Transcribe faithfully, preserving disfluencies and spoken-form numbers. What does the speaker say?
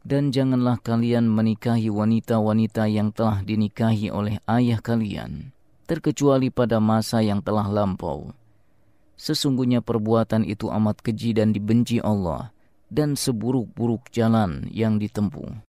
Dan janganlah kalian menikahi wanita-wanita yang telah dinikahi oleh ayah kalian, terkecuali pada masa yang telah lampau. Sesungguhnya perbuatan itu amat keji dan dibenci Allah, dan seburuk-buruk jalan yang ditempuh.